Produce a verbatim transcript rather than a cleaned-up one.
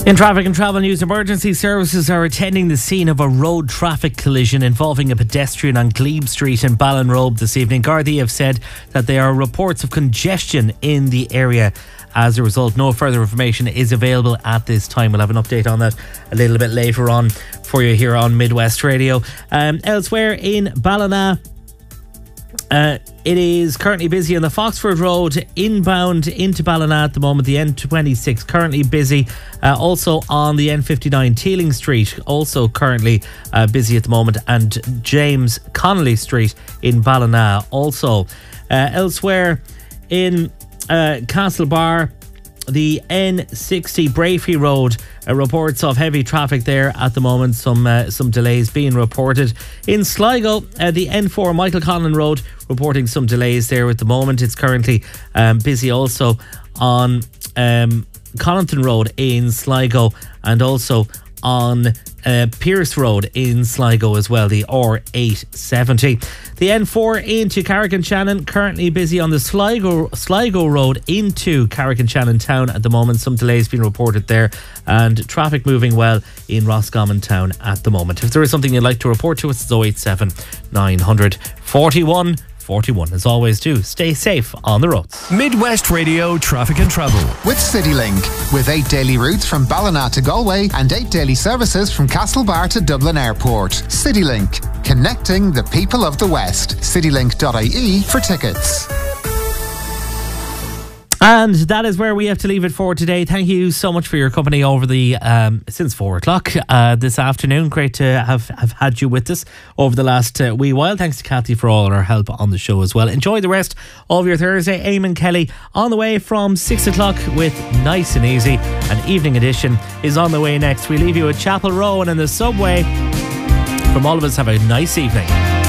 In traffic and travel news, emergency services are attending the scene of a road traffic collision involving a pedestrian on Glebe Street in Ballinrobe this evening. Gardaí have said that there are reports of congestion in the area. As a result, no further information is available at this time. We'll have an update on that a little bit later on for you here on Midwest Radio. Um, elsewhere in Ballina, Uh, it is currently busy on the Foxford Road inbound into Ballina at the moment. The N twenty-six currently busy. Uh, also on the N fifty-nine Teeling Street, also currently uh, busy at the moment. And James Connolly Street in Ballina also. Uh, elsewhere in uh, Castlebar, the N sixty Brafey Road, uh, reports of heavy traffic there at the moment. Some uh, some delays being reported. In Sligo, uh, the N four Michael Conlon Road, reporting some delays there at the moment. It's currently um, busy also on um, Connaughton Road in Sligo, and also on uh, Pierce Road in Sligo as well, the R eight seventy. The N four into Carrick-on-Shannon, currently busy on the Sligo Sligo Road into Carrick-on-Shannon town at the moment. Some delays being reported there, and traffic moving well in Roscommon town at the moment. If there is something you'd like to report to us, it's oh eight seven, nine hundred, forty-one forty-one. As always, do stay safe on the roads. Midwest Radio Traffic and Travel with CityLink, with eight daily routes from Ballina to Galway and eight daily services from Castlebar to Dublin Airport. CityLink, connecting the people of the West. citylink dot I E for tickets. And that is where we have to leave it for today. Thank you so much for your company over the um, since four o'clock uh, this afternoon. Great to have, have had you with us over the last uh, wee while. Thanks to Kathy for all her help on the show as well. Enjoy the rest of your Thursday. Eamon Kelly on the way from six o'clock with Nice and Easy. An evening edition is on the way next. We leave you at Chapel Row and in the subway. From all of us, have a nice evening.